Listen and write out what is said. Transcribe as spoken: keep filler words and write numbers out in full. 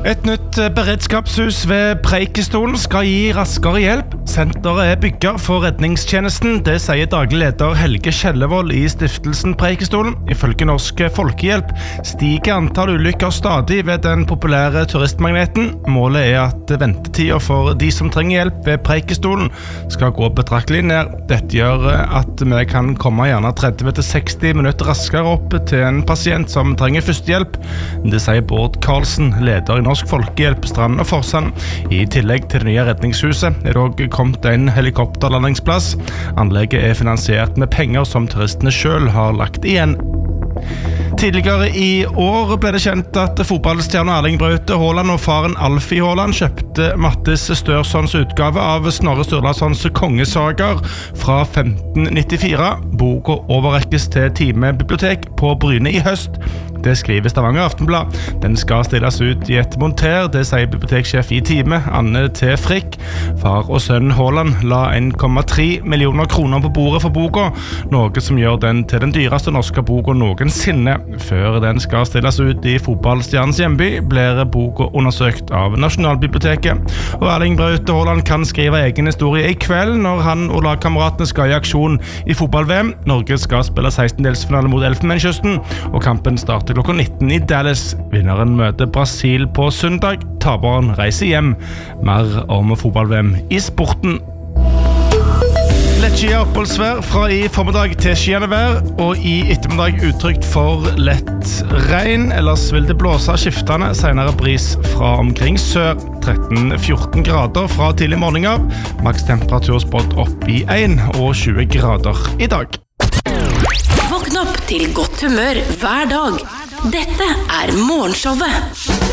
Et nytt beredskapshus ved Preikestolen skal gi raskere hjelp. Senteret er bygget for redningstjenesten. Det sier daglig leder Helge Kjellevold i stiftelsen Preikestolen. Ifølge Norsk Folkehjelp stiger antall ulykker stadig ved den populære turistmagneten. Målet er at ventetiden for de som trenger hjelp ved Preikestolen skal gå betraktelig ned. Dette gjør at vi kan komme gjerne tretti til seksti minutter raskere opp til en pasient som trenger førstehjelp. Det sier Bård Karlsen, leder i Norsk Folkehjelp Strand og Forsand. I tillegg til det nye redningshuset er det også kommet en helikopterlandingsplass. Anlegget er finansiert med penger som turistene selv har lagt igjen. Tidligere i år ble det kjent at fotballstjerne Erling Braut Haaland og faren Alfie Haaland kjøpte Mattis Størssons utgave av Snorre Sturlasons kongesager fra femten nittifire. Boka overrekkes til Time bibliotek på Bryne i høst. Det skriver Stavanger Aftenblad. Den skal stilles ut i et monter, det sier biblioteksjef i Time, Anne T. Frikk. Far og sønn Haaland la en komma tre millioner kroner på bordet for boka, noe som gjør den til den dyreste norske boka noensinne. Før den skal stilles ut i fotballstjernens hjemby, blir boka undersøkt av Nasjonalbiblioteket. Og Erling Braut Haaland kan skrive egen historie i kveld når han og lagkameratene skal i aksjon i fotball-V M. Norge skal spille sekstendelsfinale mot Elfenbenskysten, og kampen starter klokka nitten i Dallas. Vinneren møter Brasil på søndag. Taperen reiser hjem. Mer om fotball-V M i sporten. Lett oppholdsvær fra i formiddag til skyende vær, og i ettermiddag utrygt for lett regn. Ellers vil det blåse skiftende, senere bris fra omkring sør. tretten til fjorten grader fra tidlig morgen av. Maks temperatur spådd opp i en og tjue grader i dag. Våkn opp til godt humør hver dag. Dette er Morgenshowet.